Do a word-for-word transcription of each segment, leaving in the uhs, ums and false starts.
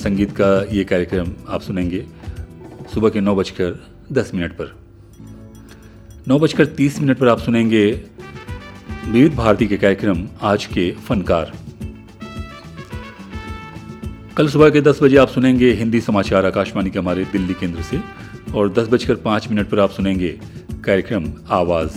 संगीत का ये कार्यक्रम आप सुनेंगे सुबह के नौ बजकर दस मिनट पर। नौ बजकर तीस मिनट पर आप सुनेंगे विविध भारती के कार्यक्रम आज के फनकार। कल सुबह के दस बजे आप सुनेंगे हिंदी समाचार आकाशवाणी के हमारे दिल्ली केंद्र से, और दस बजकर पाँच मिनट पर आप सुनेंगे कार्यक्रम आवाज़।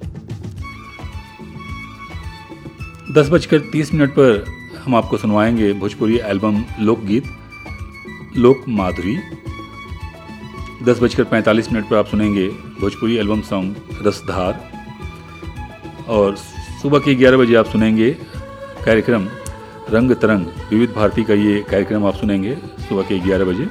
दस बजकर तीस मिनट पर हम आपको सुनवाएंगे भोजपुरी एल्बम लोकगीत लोक माधुरी। दस बजकर पैंतालीस मिनट पर आप सुनेंगे भोजपुरी एल्बम सॉन्ग रसधार, और सुबह के ग्यारह बजे आप सुनेंगे कार्यक्रम रंग तरंग। विविध भारती का ये कार्यक्रम आप सुनेंगे सुबह के ग्यारह बजे।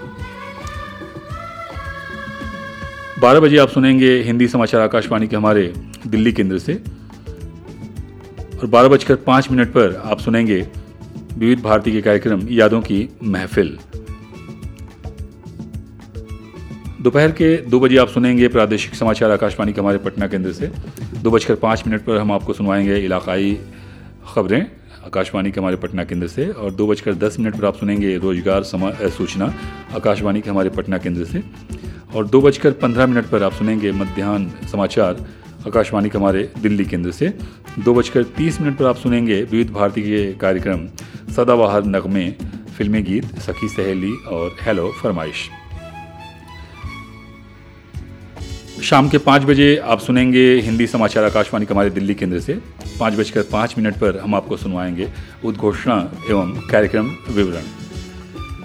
बारह बजे आप सुनेंगे हिंदी समाचार आकाशवाणी के हमारे दिल्ली केंद्र से, और बारह बजकर पाँच मिनट पर आप सुनेंगे विविध भारती के कार्यक्रम यादों की महफिल। दोपहर के दो बजे आप सुनेंगे प्रादेशिक समाचार आकाशवाणी के हमारे पटना केंद्र से। दो बजकर पाँच मिनट पर हम आपको सुनवाएंगे इलाकाई खबरें आकाशवाणी के हमारे पटना केंद्र से, और दो बजकर दस मिनट पर आप सुनेंगे रोजगार समा सूचना आकाशवाणी के हमारे पटना केंद्र से, और दो बजकर पंद्रह मिनट पर आप सुनेंगे मध्याह्न समाचार आकाशवाणी के हमारे दिल्ली केंद्र से। दो बजकर तीस मिनट पर आप सुनेंगे विविध भारती के कार्यक्रम सदाबहार नगमे, फिल्मी गीत, सखी सहेली और हेलो फरमाइश। शाम के पाँच बजे आप सुनेंगे हिंदी समाचार आकाशवाणी के हमारे दिल्ली केंद्र से। पाँच बजकर पाँच मिनट पर हम आपको सुनवाएंगे उद्घोषणा एवं कार्यक्रम विवरण।